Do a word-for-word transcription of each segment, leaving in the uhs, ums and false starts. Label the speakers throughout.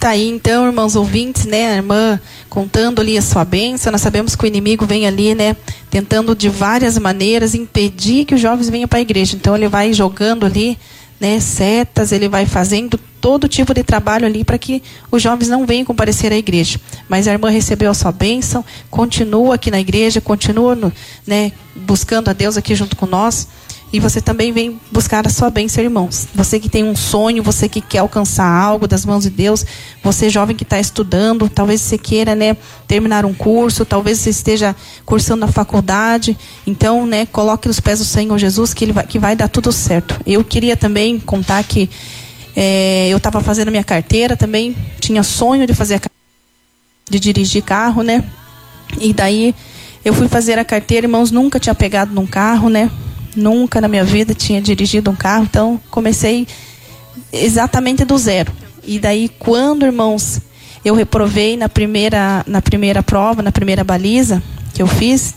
Speaker 1: Tá aí então, irmãos ouvintes, né, a irmã contando ali a sua bênção. Nós sabemos que o inimigo vem ali, né, tentando de várias maneiras impedir que os jovens venham para a igreja. Então ele vai jogando ali, né, setas, ele vai fazendo todo tipo de trabalho ali para que os jovens não venham comparecer à igreja. Mas a irmã recebeu a sua bênção, continua aqui na igreja, continua no, né, buscando a Deus aqui junto com nós. E você também vem buscar a sua bênção, irmãos. Você que tem um sonho, você que quer alcançar algo das mãos de Deus, você jovem que está estudando, talvez você queira, né, terminar um curso, talvez você esteja cursando na faculdade. Então, né, coloque nos pés do Senhor Jesus que, ele vai, que vai dar tudo certo. Eu queria também contar que é, eu estava fazendo a minha carteira também, tinha sonho de fazer a, de dirigir carro, né? E daí eu fui fazer a carteira, irmãos, nunca tinha pegado num carro, né? Nunca na minha vida tinha dirigido um carro, então comecei exatamente do zero. E daí quando, irmãos, eu reprovei na primeira, na primeira prova, na primeira baliza que eu fiz,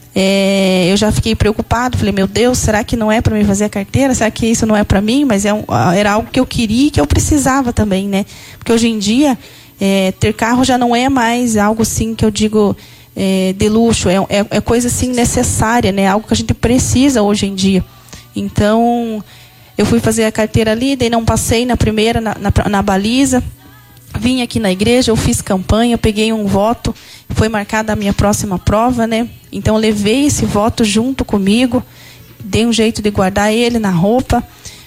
Speaker 1: é, eu já fiquei preocupado. Falei, meu Deus, será que não é para mim fazer a carteira? Será que isso não é para mim? Mas é um, era algo que eu queria e que eu precisava também, né? Porque hoje em dia, é, ter carro já não é mais algo assim que eu digo... É, de luxo, é, é, é coisa assim necessária, né? Algo que a gente precisa hoje em dia. Então, eu fui fazer a carteira ali, daí não passei na primeira, na, na, na baliza. Vim aqui na igreja, eu fiz campanha, peguei um voto, foi marcada a minha próxima prova, né? Então, eu levei esse voto junto comigo, dei um jeito de guardar ele na roupa,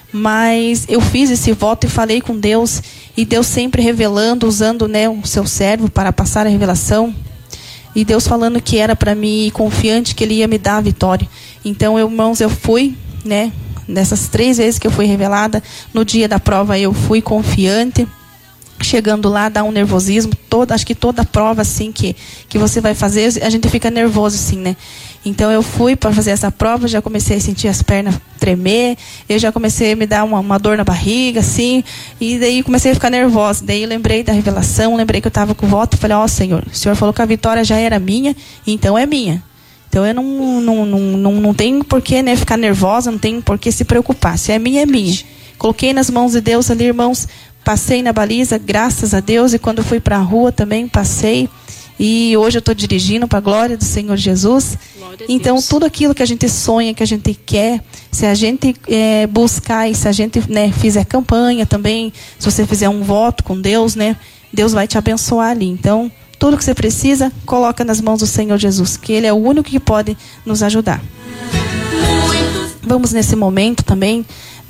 Speaker 1: mas eu fiz esse voto e falei com Deus, e Deus sempre revelando, usando, né, o seu servo para passar a revelação. E Deus falando que era para mim, confiante que Ele ia me dar a vitória. Então, eu, irmãos, eu fui, né? Nessas três vezes que eu fui revelada, no dia da prova eu fui confiante. Chegando lá, dá um nervosismo. Toda, acho que toda prova, assim, que, que você vai fazer, a gente fica nervoso, assim, né? Então, eu fui para fazer essa prova, já comecei a sentir as pernas tremer, eu já comecei a me dar uma, uma dor na barriga, assim, e daí comecei a ficar nervosa. Daí eu lembrei da revelação, lembrei que eu estava com o voto, falei, ó, Senhor, o Senhor falou que a vitória já era minha, então é minha. Então, eu não, não, não, não, não tenho por que, né, ficar nervosa, não tenho por que se preocupar. Se é minha, é minha. Coloquei nas mãos de Deus ali, irmãos, passei na baliza, graças a Deus, e quando fui para a rua também passei. E hoje eu estou dirigindo para a glória do Senhor Jesus. Então, tudo aquilo que a gente sonha, que a gente quer, se a gente é, buscar e se a gente, né, fizer campanha também, se você fizer um voto com Deus, né, Deus vai te abençoar ali. Então, tudo que você precisa, coloca nas mãos do Senhor Jesus, que Ele é o único que pode nos ajudar. Vamos nesse momento também